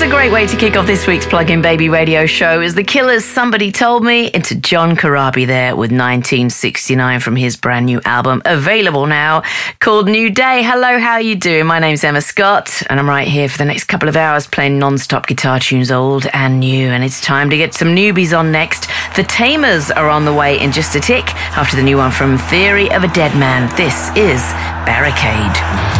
a great way to kick off this week's Plug-in Baby radio show as The Killers' Somebody Told Me into John Corabi there with 1969 from his brand new album, available now, called New Day. Hello, how you doing? My name's Emma Scott, and I'm right here for the next couple of hours playing non-stop guitar tunes, old and new, and it's time to get some newbies on next. The Tamers are on the way in just a tick after the new one from Theory of a Dead Man. This is Barricade.